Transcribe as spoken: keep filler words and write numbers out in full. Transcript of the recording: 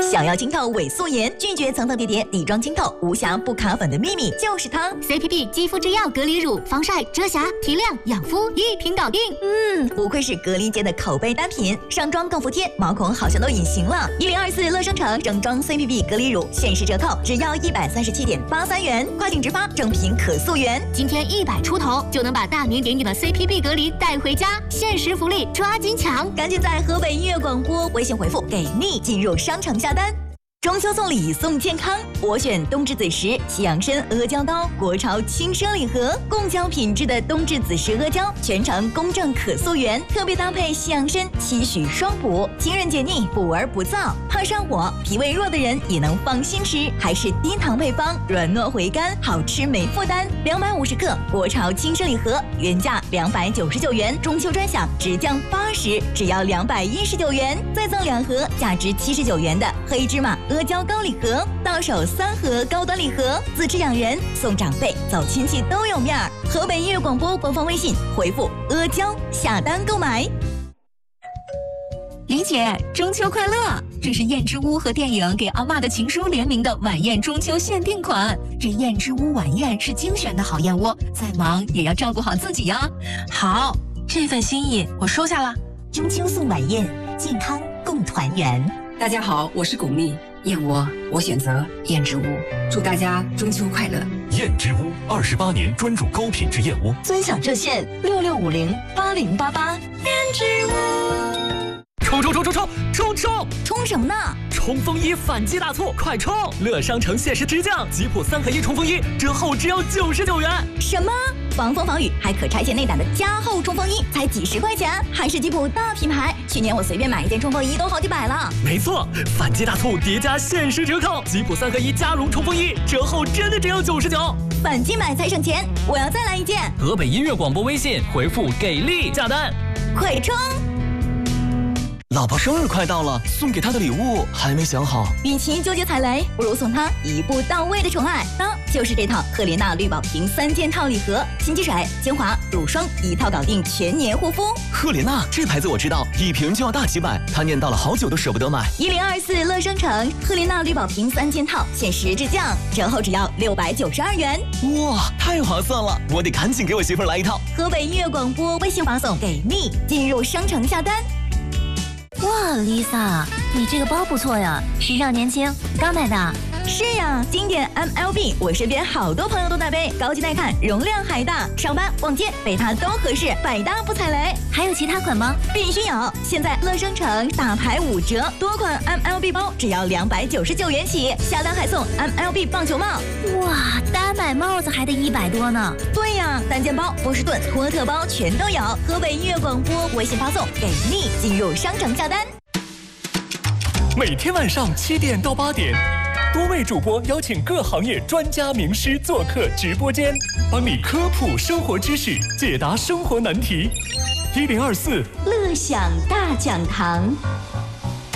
想要清透伪素颜，拒绝层层叠叠底妆清透，无瑕不卡粉的秘密就是它 C P P 肌肤之钥隔离乳，防晒、遮瑕、提亮、养肤一瓶搞定。 嗯，不愧是隔离界的口碑单品，上妆更服帖，毛孔好像都隐形了。一零二四乐生城整装 C P P 隔离乳限时折扣，只要一百三十七点八三元，快订直发，正品可溯源。 今天一百出头就能把大名鼎鼎的 C P P 隔离带回家，限时福利抓紧抢！ 赶紧在河北音乐广播微信回复给力进入商城下单。中秋送礼送健康，我选冬至子时西洋参阿胶糕，国潮轻奢礼盒，贡胶品质的冬至子时阿胶，全程公正可溯源，特别搭配西洋参，期许双补，清润解腻，补而不燥。怕上火、脾胃弱的人也能放心吃，还是低糖配方，软糯回甘，好吃没负担。两百五十克国潮轻奢礼盒，原价两百九十九元，中秋专享直降八十，只要两百一十九元，再赠两盒价值七十九元的黑芝麻阿胶糕礼盒，到手三盒高端礼盒，自吃养人，送长辈，走亲戚都有面儿。河北音乐广播官方微信回复阿胶下单购买。 李姐，中秋快乐！这是燕之屋和电影给阿嬷的情书联名的晚宴中秋限定款。这燕之屋晚宴是精选的好燕窝，再忙也要照顾好自己呀。 好，这份心意我收下了。 中秋送晚宴，健康共团圆。 大家好，我是巩俐，燕窝我选择燕之屋，祝大家中秋快乐。 燕之屋二十八年专注高品质燕窝， 尊享热线六六五零八零八八。 燕之屋， 冲冲冲冲冲冲冲！ 冲什么呢？ 冲锋衣反击大促，快冲！乐商城限时直降，吉普三合一冲锋衣折后只要九十九元。 什么？防风防雨还可拆卸内胆的加厚冲锋衣才几十块钱，还是吉普大品牌。去年我随便买一件冲锋衣都好几百了。 没错，反击大促叠加限时折扣，吉普三合一加绒冲锋衣折后真的只要九十九。 反击买才省钱，我要再来一件。 河北音乐广播微信回复给力下单， 快冲！ 老婆生日快到了，送给她的礼物还没想好。 与其纠结踩雷，不如送她一步到位的宠爱。当就是这套赫莲娜绿宝瓶三件套礼盒，新积水、精华、乳霜一套搞定，全年护肤。 赫莲娜这牌子我知道，一瓶就要大几百，她念叨了好久都舍不得买。 一零二四乐商城赫莲娜绿宝瓶三件套限时直降，折后只要六百九十二元。 哇，太划算了！我得赶紧给我媳妇来一套。 河北音乐广播微信发送给力，进入商城下单。 哇 ，Lisa， 你这个包不错呀，时尚年轻，刚买的。 是呀，经典 M L B， 我身边好多朋友都在背，高级耐看，容量还大，上班逛街背它都合适，百搭不踩雷。 还有其他款吗？ 必须有！现在乐商城大牌五折，多款 M L B 包只要两百九十九元起，下单还送 M L B 棒球帽。 哇，单买帽子还得一百多呢。 对呀，单肩包、波士顿、托特包全都有。河北音乐广播微信发送给力，进入商城下单。 每天晚上七点到八点，多位主播邀请各行业专家名师做客直播间，帮你科普生活知识，解答生活难题。一零二四乐享大讲堂。